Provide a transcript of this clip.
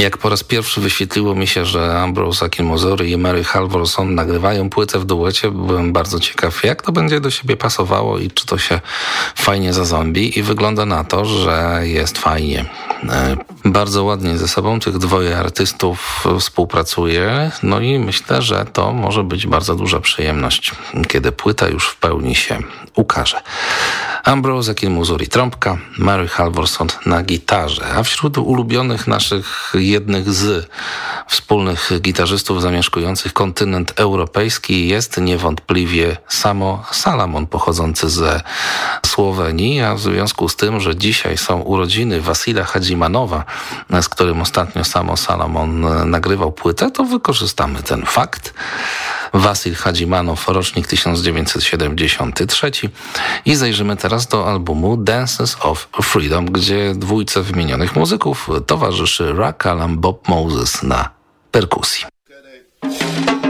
Jak po raz pierwszy wyświetliło mi się, że Ambrose Akinmusire i Mary Halvorson nagrywają płytę w duecie, byłem bardzo ciekaw, jak to będzie do siebie pasowało i czy to się fajnie zazębi, i wygląda na to, że jest fajnie. Bardzo ładnie ze sobą tych dwoje artystów współpracuje, no i myślę, że to może być bardzo duża przyjemność, kiedy płyta już w pełni się ukaże. Ambrose Akinmusire trąbka, Mary Halvorson na gitarze, a wśród ulubionych naszych jednych z wspólnych gitarzystów zamieszkujących kontynent europejski jest niewątpliwie Samo Salamon, pochodzący ze Słowenii, a w związku z tym, że dzisiaj są urodziny Wasila Hadzimanowa, z którym ostatnio Samo Salamon nagrywał płytę, to wykorzystamy ten fakt. Wasil Hadzimanow, rocznik 1973, i zajrzymy teraz do albumu Dances of Freedom, gdzie dwójce wymienionych muzyków towarzyszy Ra Kalam Bob Moses na perkusji.